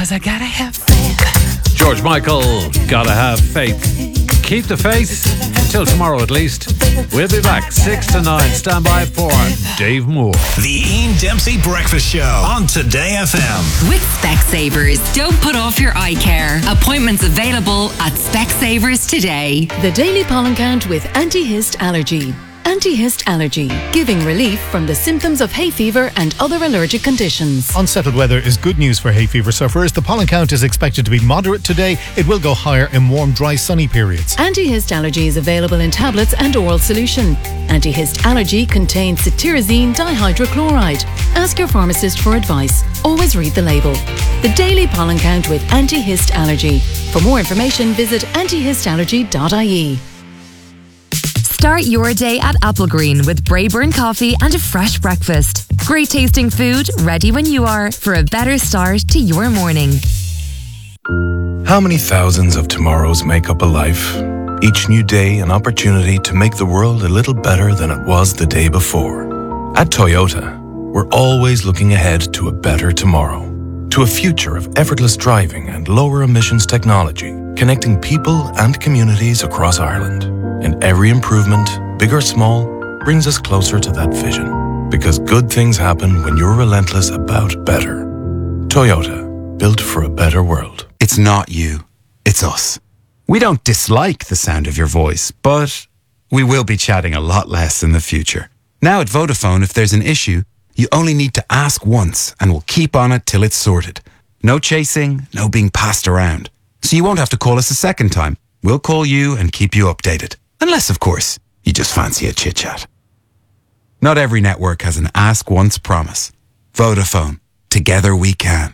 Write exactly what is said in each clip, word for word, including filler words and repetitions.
'cause I gotta have faith. George Michael, gotta have faith. Keep the faith until tomorrow at least. We'll be back six to nine. Stand by for Dave Moore. The Ian Dempsey Breakfast Show on Today F M. With Specsavers, don't put off your eye care. Appointments available at Specsavers today. The Daily Pollen Count with Anti-Hist Allergy. Anti-Hist Allergy, giving relief from the symptoms of hay fever and other allergic conditions. Unsettled weather is good news for hay fever sufferers. The pollen count is expected to be moderate today. It will go higher in warm, dry, sunny periods. Anti-Hist Allergy is available in tablets and oral solution. Anti-Hist Allergy contains cetirizine dihydrochloride. Ask your pharmacist for advice. Always read the label. The Daily Pollen Count with Anti-Hist Allergy. For more information, visit anti hist allergy dot I E. Start your day at Applegreen with Brayburn coffee and a fresh breakfast. Great tasting food, ready when you are for a better start to your morning. How many thousands of tomorrows make up a life? Each new day an opportunity to make the world a little better than it was the day before. At Toyota, we're always looking ahead to a better tomorrow. To a future of effortless driving and lower emissions technology, connecting people and communities across Ireland. And every improvement, big or small, brings us closer to that vision. Because good things happen when you're relentless about better. Toyota, built for a better world. It's not you, it's us. We don't dislike the sound of your voice, but we will be chatting a lot less in the future. Now at Vodafone, if there's an issue, you only need to ask once and we'll keep on it till it's sorted. No chasing, no being passed around. So you won't have to call us a second time. We'll call you and keep you updated. Unless, of course, you just fancy a chit-chat. Not every network has an ask once promise. Vodafone. Together we can.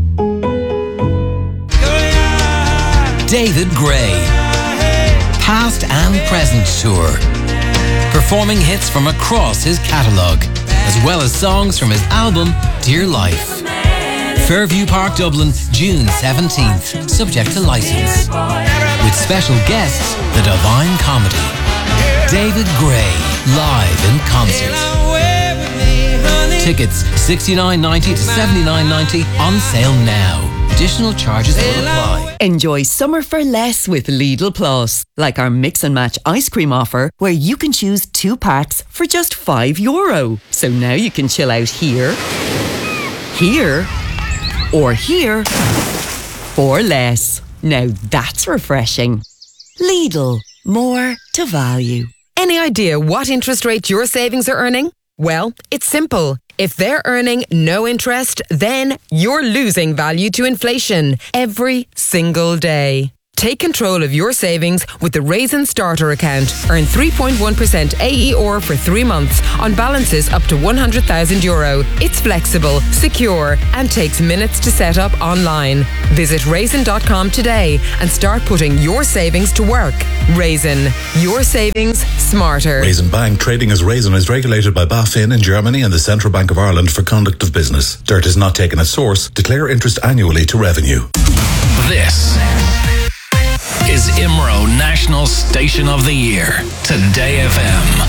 David Gray. Past and present tour. Performing hits from across his catalogue, as well as songs from his album Dear Life. Fairview Park, Dublin, June seventeenth, subject to licence. With special guests, The Divine Comedy. David Gray, live in concert. Tickets sixty-nine ninety to seventy-nine ninety, on sale now. Additional charges will apply. Enjoy summer for less with Lidl Plus. Like our mix and match ice cream offer, where you can choose two packs for just five euro. So now you can chill out here, here, or here for less. Now that's refreshing. Lidl, more to value. Any idea what interest rate your savings are earning? Well, it's simple. If they're earning no interest, then you're losing value to inflation every single day. Take control of your savings with the Raisin Starter account. Earn three point one percent A E R for three months on balances up to one hundred thousand euro. It's flexible, secure, and takes minutes to set up online. Visit raisin dot com today and start putting your savings to work. Raisin, your savings smarter. Raisin Bank, trading as Raisin, is regulated by BaFin in Germany and the Central Bank of Ireland for conduct of business. Dirt is not taken as source. Declare interest annually to revenue. This is I M R O National Station of the Year. Today F M.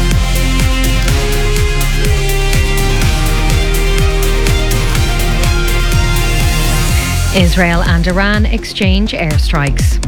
Israel and Iran exchange airstrikes.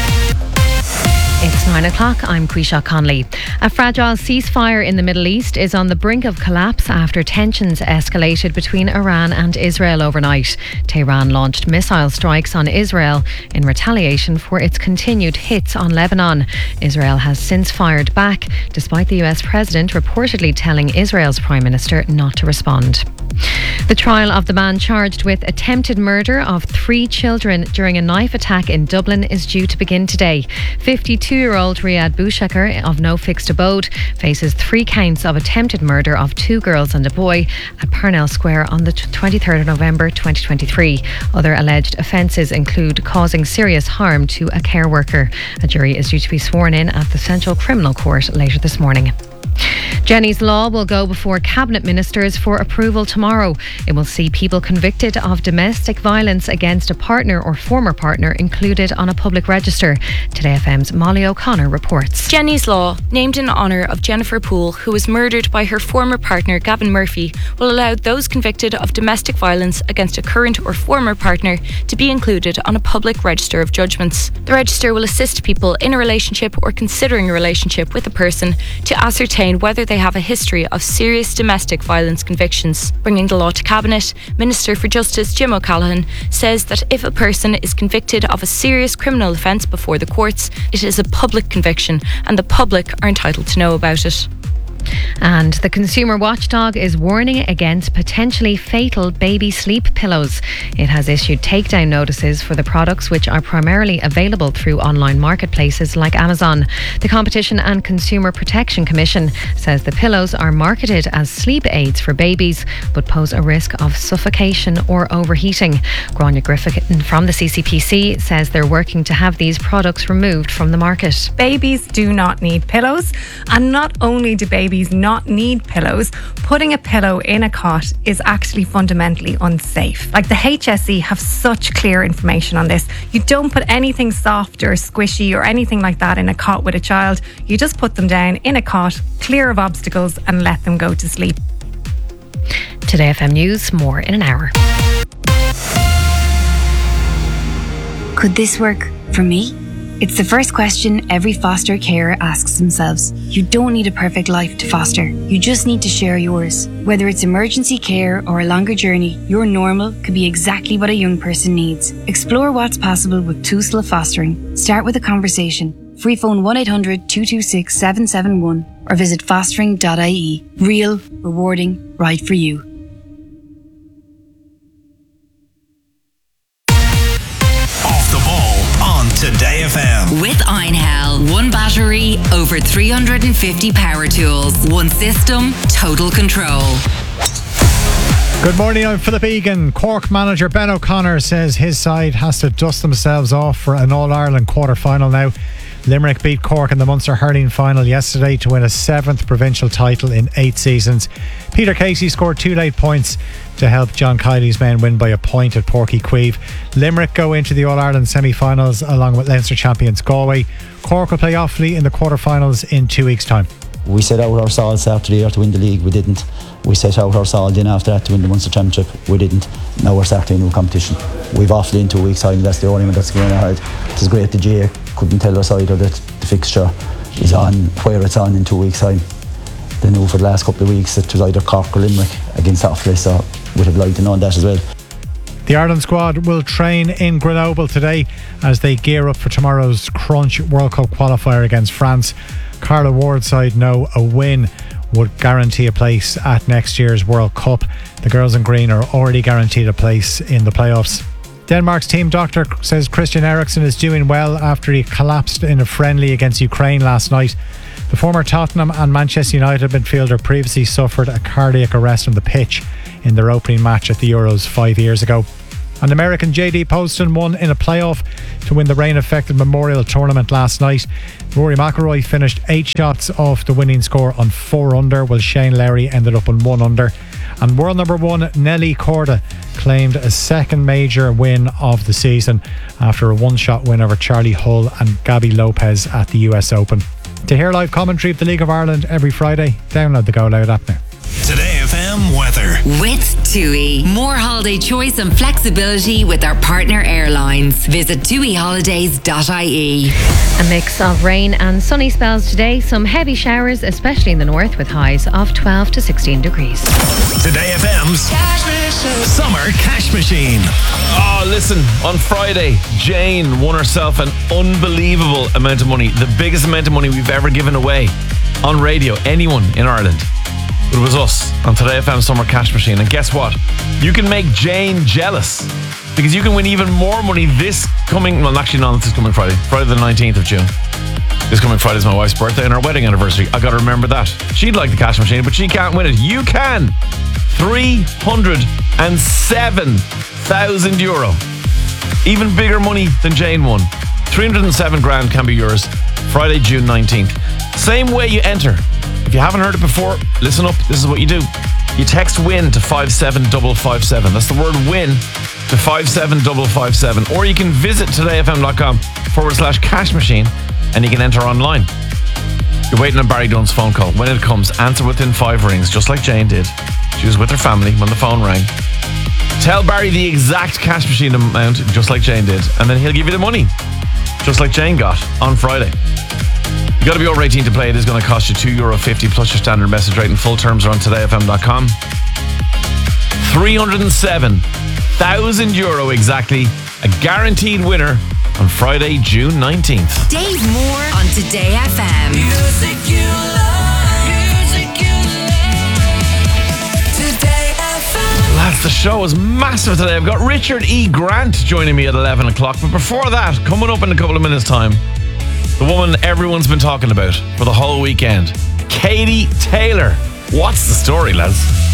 It's nine o'clock. I'm Quisha Conley. A fragile ceasefire in the Middle East is on the brink of collapse after tensions escalated between Iran and Israel overnight. Tehran launched missile strikes on Israel in retaliation for its continued hits on Lebanon. Israel has since fired back, despite the U S president reportedly telling Israel's prime minister not to respond. The trial of the man charged with attempted murder of three children during a knife attack in Dublin is due to begin today. fifty-two-year-old Riyad Bouchakar, of no fixed abode, faces three counts of attempted murder of two girls and a boy at Parnell Square on the twenty-third of November twenty twenty-three. Other alleged offences include causing serious harm to a care worker. A jury is due to be sworn in at the Central Criminal Court later this morning. Jenny's Law will go before Cabinet Ministers for approval tomorrow. It will see people convicted of domestic violence against a partner or former partner included on a public register. Today F M's Molly O'Connor reports. Jenny's Law, named in honour of Jennifer Poole, who was murdered by her former partner Gavin Murphy, will allow those convicted of domestic violence against a current or former partner to be included on a public register of judgments. The register will assist people in a relationship or considering a relationship with a person to ascertain whether they have a history of serious domestic violence convictions. Bringing the law to Cabinet, Minister for Justice Jim O'Callaghan says that if a person is convicted of a serious criminal offence before the courts, it is a public conviction and the public are entitled to know about it. And the Consumer Watchdog is warning against potentially fatal baby sleep pillows. It has issued takedown notices for the products, which are primarily available through online marketplaces like Amazon. The Competition and Consumer Protection Commission says the pillows are marketed as sleep aids for babies but pose a risk of suffocation or overheating. Grania Griffin from the C C P C says they're working to have these products removed from the market. Babies do not need pillows, and not only do babies not need pillows, putting a pillow in a cot is actually fundamentally unsafe. Like, the H S E have such clear information on this. You don't put anything soft or squishy or anything like that in a cot with a child. You just put them down in a cot, clear of obstacles, and let them go to sleep. Today F M News, more in an hour. Could this work for me? It's the first question every foster carer asks themselves. You don't need a perfect life to foster. You just need to share yours. Whether it's emergency care or a longer journey, your normal could be exactly what a young person needs. Explore what's possible with Tusla Fostering. Start with a conversation. Free phone one eight hundred two two six seven seven one or visit fostering dot I E. Real, rewarding, right for you. Today F M. With Einhell, one battery, over three hundred fifty power tools, one system, total control. Good morning, I'm Philip Egan. Cork manager Ben O'Connor says his side has to dust themselves off for an All-Ireland quarter-final now. Limerick beat Cork in the Munster hurling final yesterday to win a seventh provincial title in eight seasons. Peter Casey scored two late points to help John Kiley's men win by a point at Porky Queeve. Limerick go into the All-Ireland semi-finals along with Leinster champions Galway. Cork will play Offaly in the quarter-finals in two weeks' time. We set out our salts after the year to win the league, we didn't. We set out our salt in after that to win the Munster Championship, we didn't. Now we're starting a new competition. We've Offaly in two weeks' time, that's the only one that's going ahead. It's great the G A A couldn't tell us either that the fixture is on where it's on in two weeks' time. They knew for the last couple of weeks that it was either Cork or Limerick against Offaly, so we'd have liked to know that as well. The Ireland squad will train in Grenoble today as they gear up for tomorrow's Crunch World Cup qualifier against France. Carla Ward's side know a win would guarantee a place at next year's World Cup. The girls in green are already guaranteed a place in the playoffs. Denmark's team doctor says Christian Eriksen is doing well after he collapsed in a friendly against Ukraine last night. The former Tottenham and Manchester United midfielder previously suffered a cardiac arrest on the pitch in their opening match at the Euros five years ago. And American J D Poston won in a playoff to win the rain-affected Memorial Tournament last night. Rory McIlroy finished eight shots off the winning score on four under, while Shane Lowry ended up on one under. And world number one Nelly Korda claimed a second major win of the season after a one-shot win over Charlie Hull and Gabby Lopez at the U S Open. To hear live commentary of the League of Ireland every Friday, download the Go Loud app now. Today F M weather. With TUI. More holiday choice and flexibility with our partner airlines. Visit tui holidays dot I E. A mix of rain and sunny spells today. Some heavy showers, especially in the north, with highs of twelve to sixteen degrees. Today F M's Summer Cash Machine. Oh, listen, on Friday, Jane won herself an unbelievable amount of money. The biggest amount of money we've ever given away on radio, anyone in Ireland. It was us on Today F M Summer Cash Machine. And guess what? You can make Jane jealous because you can win even more money this coming, well, actually, no, this is coming Friday, Friday the nineteenth of June. This coming Friday is my wife's birthday and our wedding anniversary. I got to remember that. She'd like the cash machine, but she can't win it. You can. three hundred seven thousand euro. Even bigger money than Jane won. three hundred seven grand can be yours Friday, June nineteenth. Same way you enter. If If you haven't heard it before, listen up. This is what you do. You text WIN to five seven five five seven. That's the word WIN to five seven five five seven. Or you can visit todayfm.com forward slash cash machine and you can enter online. You're waiting on Barry Dunn's phone call. When it comes, answer within five rings, just like Jane did. She was with her family when the phone rang. Tell Barry the exact cash machine amount, just like Jane did, and then he'll give you the money, just like Jane got on Friday. You got to be over eighteen to play. It is going to cost you two euro fifty plus your standard message rate, and full terms are on today f m dot com. three hundred seven thousand euro exactly. A guaranteed winner on Friday, June nineteenth. Dave Moore on Today F M. Music you love, music you love. Today F M. Lads, the show is massive today. I've got Richard E. Grant joining me at eleven o'clock. But before that, coming up in a couple of minutes' time, the woman everyone's been talking about for the whole weekend, Katie Taylor. What's the story, lads?